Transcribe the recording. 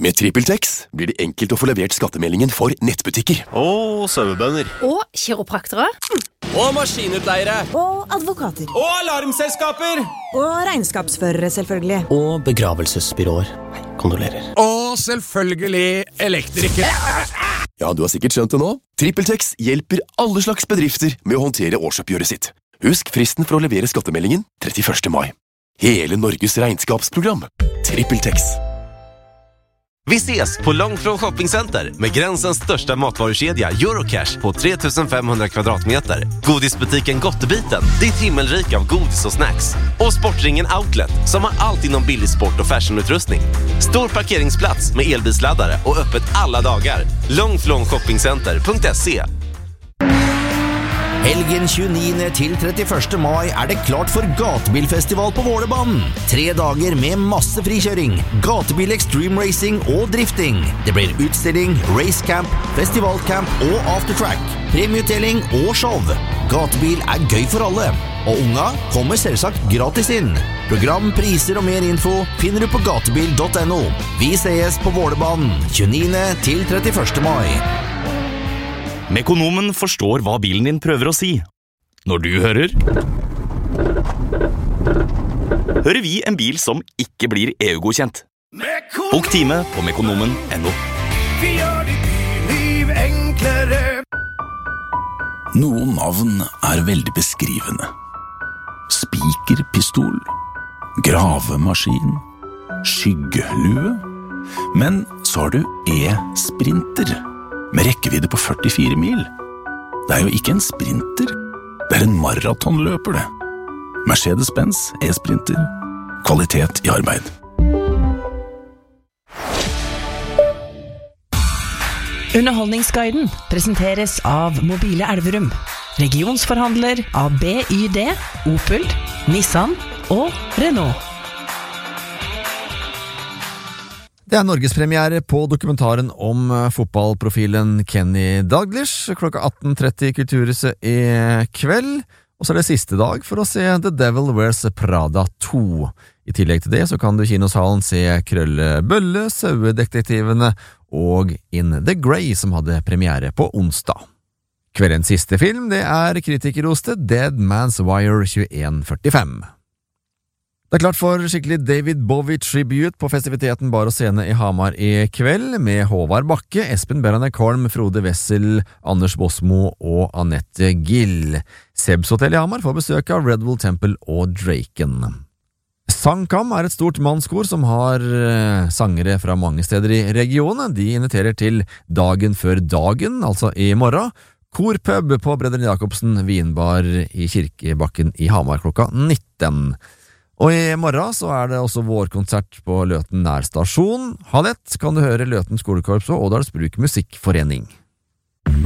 Med TrippelTex blir det enkelt å få levert skattemeldingen for nettbutikker. Og sauebønder. Og kiropraktere. Og maskinutleiere. Og advokater. Og alarmselskaper. Og regnskapsførere, selvfølgelig. Og begravelsesbyråer. Kondolerer. Og selvfølgelig elektrikere. Ja, du har sikkert skjønt det nå. TrippelTex hjelper alle slags bedrifter med å håndtere årsoppgjøret sitt. Husk fristen for å levere skattemeldingen 31. mai. Hele Norges regnskapsprogram. TrippelTex. Vi ses på Långflon Shoppingcenter med gränsens största matvarukedja Eurocash på 3500 kvadratmeter. Godisbutiken Gottebiten, ditt himmelrik av godis och snacks. Och Sportringen Outlet som har allt inom billig sport och fashionutrustning. Stor parkeringsplats med elbilsladdare och öppet alla dagar. Långflonshoppingcenter.se. Helgen 29. til 31. mai det klart for gatebilfestival på Vålerbanen. 3 dager med masse frikjøring, gatebil extreme racing og drifting. Det blir utstilling, racecamp, festivalcamp og aftertrack, premieutdeling og show. Gatebil gøy for alle, og unga kommer selvsagt gratis inn. Program, priser og mer info finner du på gatebil.no. Vi ses på Vålerbanen 29. til 31. mai. Mekonomen forstår hva bilen din prøver å si. Når du hører vi en bil som ikke blir EU-godkjent. Bok time på mekonomen.no. Vi gjør ditt liv enklere. Noen navn veldig beskrivende. Spikerpistol, gravemaskin, skyggelue. Men så har du e-sprinter, med rekkevidde på 44 mil. Det jo ikke en sprinter, det en maratonløper det. Mercedes-Benz e-sprinter. Kvalitet i arbeid. Underholdningsguiden presenteres av Mobile Elverum, regionsforhandler av BYD, Opel, Nissan og Renault. Det norgespremiere på dokumentaren om fotballprofilen Kenny Dalglish klokka 18:30 Kulturhuset i kveld, og så det siste dag for å se The Devil Wears Prada 2. I tillegg til det så kan du i kinosalen se Krøllebølle, Sauedetektivene og In the Grey som hadde premiere på onsdag. Kveldens siste film det kritikerroste Dead Man's Wire 2145. Det klart for skikkelig David Bowie-tribute på festiviteten Bar og Scene i Hamar i kveld, med Håvard Bakke, Espen Beranek Holm, Frode Wessel, Anders Bosmo og Annette Gill. Sebs Hotel i Hamar får besøk av Red Bull Temple og Draken. Sangkam et stort mannskor som har sangere fra mange steder i regionen. De inviterer til Dagen før dagen, altså i morgen. Korpub på Brødrene Jacobsen Vinbar i Kirkebakken i Hamar klokka 19. Og i morgen så det også vårkonsert på Løten nærstasjon. Halv 1 kan du høre Løten skolekorps og Ådals Bruk Musikkforening.